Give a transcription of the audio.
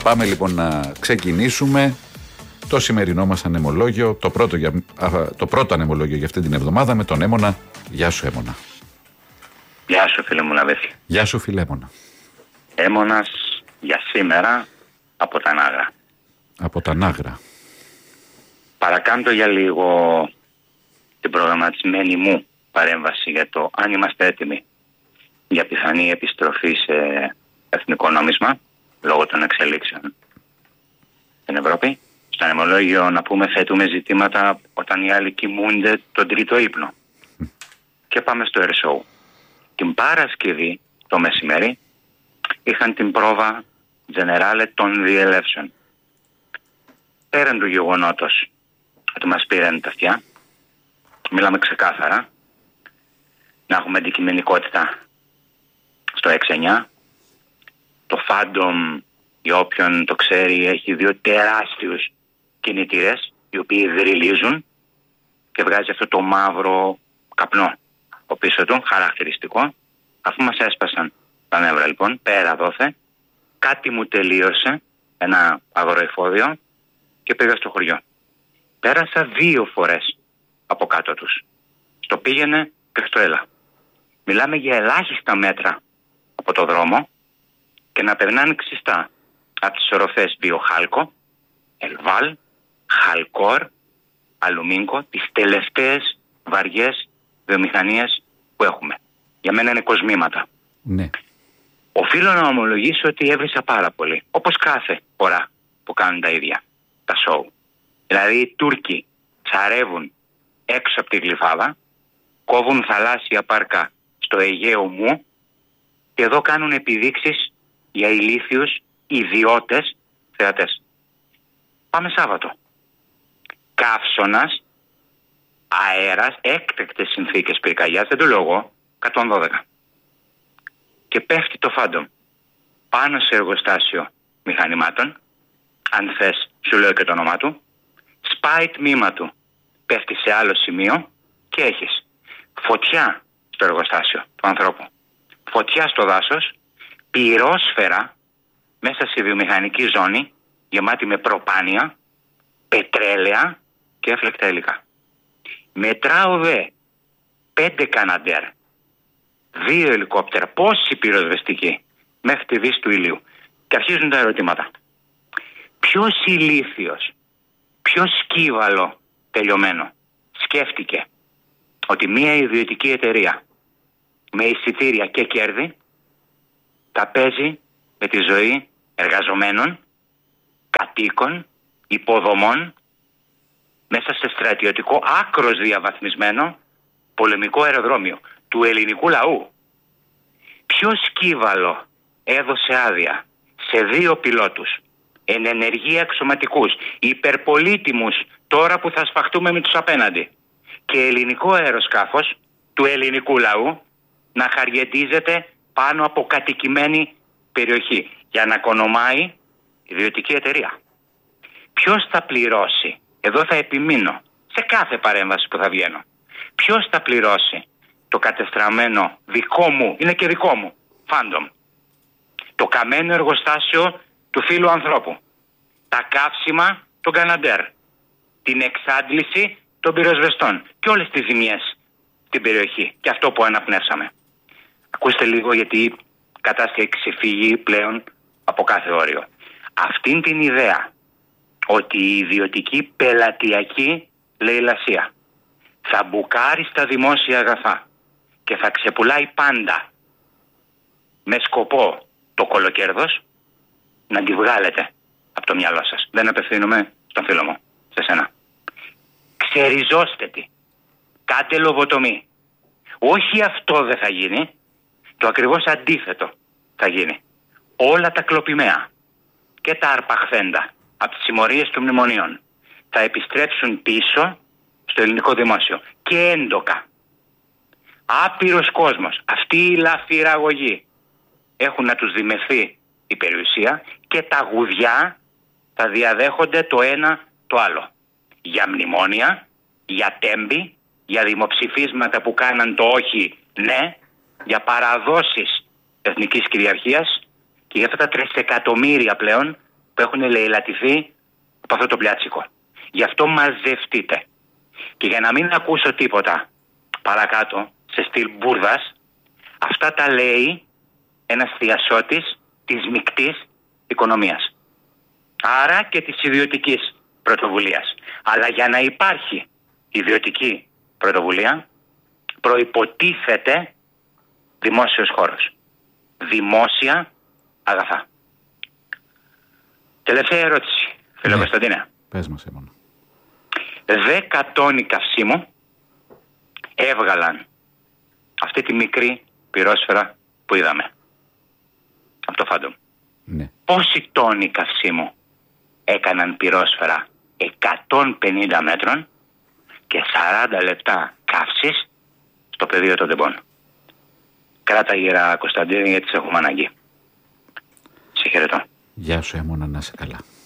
Πάμε λοιπόν να ξεκινήσουμε το σημερινό μας ανεμολόγιο, το πρώτο ανεμολόγιο για αυτή την εβδομάδα με τον Έμονα. Γεια σου, Έμονα. Γεια σου, φίλε μου Λαβέθη. Γεια σου, φίλε Έμονα. Έμονας για σήμερα από τα Νάγρα. Από τα Νάγρα. Παρακάμπτω για λίγο την προγραμματισμένη μου παρέμβαση για το αν είμαστε έτοιμοι για πιθανή επιστροφή σε εθνικό νόμισμα λόγω των εξελίξεων στην Ευρώπη. Στο ανεμολόγιο να πούμε θέτουμε ζητήματα όταν οι άλλοι κοιμούνται τον τρίτο ύπνο. Και πάμε στο air show. Την Παρασκευή το μεσημέρι είχαν την πρόβα Generale των διελεύσεων. Πέραν του γεγονότος ότι μας πήραν τα αυτιά, μιλάμε ξεκάθαρα, να έχουμε αντικειμενικότητα στο 6-9. Το Phantom, για όποιον το ξέρει, έχει δύο τεράστιους κινητήρες, οι οποίοι δρυλίζουν και βγάζει αυτό το μαύρο καπνό από πίσω του, χαρακτηριστικό. Αφού μας έσπασαν τα νεύρα λοιπόν, πέρα δόθε, κάτι μου τελείωσε, ένα αγροεφόδιο, και πήγα στο χωριό. Πέρασα 2 φορές από κάτω τους. Στο πήγαινε και στο έλα. Μιλάμε για ελάχιστα μέτρα από το δρόμο και να περνάνε ξιστά από τις οροφές Βιοχάλκο, Ελβάλ, Χαλκόρ, Αλουμίνκο, τις τελευταίες βαριές βιομηχανίες που έχουμε. Για μένα είναι κοσμήματα. Ναι. Οφείλω να ομολογήσω ότι έβρισα πάρα πολύ. Όπως κάθε φορά που κάνουν τα ίδια, τα σοου. Δηλαδή οι Τούρκοι τσαρεύουν έξω από τη Γλυφάδα, κόβουν θαλάσσια πάρκα στο Αιγαίο μου και εδώ κάνουν επιδείξεις για ηλίθιους ιδιώτες θεατές. Πάμε Σάββατο. Καύσωνας, αέρας, έκτακτες συνθήκες πυρκαγιάς, δεν το λέω, 112. Και πέφτει το Phantom πάνω σε εργοστάσιο μηχανημάτων, αν θες σου λέω και το όνομά του, σπάει τμήμα του, πέφτει σε άλλο σημείο και έχεις φωτιά στο εργοστάσιο του ανθρώπου, φωτιά στο δάσος, πυρόσφαιρα μέσα σε βιομηχανική ζώνη γεμάτη με προπάνια, πετρέλαια και έφλεκτα υλικά. Μετράω δε 5 Καναντέρ, 2 ελικόπτερα, πόσοι πυροσβεστικοί μέχρι τη δύση του ηλίου. Και αρχίζουν τα ερωτήματα. Ποιος ηλίθιος, ποιος σκύβαλο τελειωμένο σκέφτηκε ότι μια ιδιωτική εταιρεία με εισιτήρια και κέρδη τα παίζει με τη ζωή εργαζομένων, κατοίκων, υποδομών μέσα σε στρατιωτικό άκρος διαβαθμισμένο πολεμικό αεροδρόμιο του ελληνικού λαού. Ποιο σκύβαλο έδωσε άδεια σε 2 πιλότους εν ενεργεία αξιωματικούς, υπερπολίτιμους τώρα που θα σφαχτούμε με τους απέναντι, και ελληνικό αεροσκάφος του ελληνικού λαού να χαριετίζεται πάνω από κατοικημένη περιοχή για να κονομάει ιδιωτική εταιρεία? Ποιος θα πληρώσει? Εδώ θα επιμείνω σε κάθε παρέμβαση που θα βγαίνω. Ποιος θα πληρώσει το κατεστραμμένο δικό μου, είναι και δικό μου, Phantom, το καμένο εργοστάσιο του φίλου ανθρώπου, τα καύσιμα των Καναντέρ, την εξάντληση των πυροσβεστών και όλες τις ζημιές στην περιοχή και αυτό που αναπνεύσαμε? Ακούστε λίγο, γιατί η κατάσταση έχει ξεφύγει πλέον από κάθε όριο. Αυτήν την ιδέα ότι η ιδιωτική πελατειακή λαιλασία θα μπουκάρει στα δημόσια αγαθά και θα ξεπουλάει πάντα με σκοπό το κολοκέρδος, να τη βγάλετε από το μυαλό σας. Δεν απευθύνομαι στον φίλο μου, σε σένα. Ξεριζώστε τη. Κάντε λοβοτομή. Όχι, αυτό δεν θα γίνει. Το ακριβώς αντίθετο θα γίνει. Όλα τα κλοπημαία και τα αρπαχθέντα από τις συμμορίες των μνημονίων θα επιστρέψουν πίσω στο ελληνικό δημόσιο και έντοκα. Άπειρος κόσμος, αυτοί οι λαφυραγωγοί έχουν να τους δημευθεί η περιουσία και τα γουδιά θα διαδέχονται το ένα το άλλο. Για μνημόνια, για τέμπη, για δημοψηφίσματα που κάναν το όχι ναι, για παραδόσεις εθνικής κυριαρχίας και για αυτά τα 3 εκατομμύρια πλέον που έχουν λαιλατηθεί από αυτό το πλιάτσικο. Γι' αυτό μαζευτείτε. Και για να μην ακούσω τίποτα παρακάτω σε στυλ μπουρδας, αυτά τα λέει ένας θειασότης της μεικτής οικονομίας. Άρα και της ιδιωτικής πρωτοβουλίας. Αλλά για να υπάρχει ιδιωτική πρωτοβουλία προϋποτίθεται δημόσιος χώρος. Δημόσια αγαθά. Τελευταία ερώτηση, φίλε Κωνσταντίνε. Πες μας, Έμωνα. 10 τόνοι καυσίμου έβγαλαν αυτή τη μικρή πυρόσφαιρα που είδαμε από το Phantom. Ναι. Πόσοι τόνοι καυσίμου έκαναν πυρόσφαιρα 150 μέτρων και 40 λεπτά καύσης στο πεδίο των τεμπών? Κράτα γύρα, Κωνσταντίνε, γιατί σε έχουμε ανάγκη. Σε χαιρετώ. Γεια σου, Έμωνα, να είσαι καλά.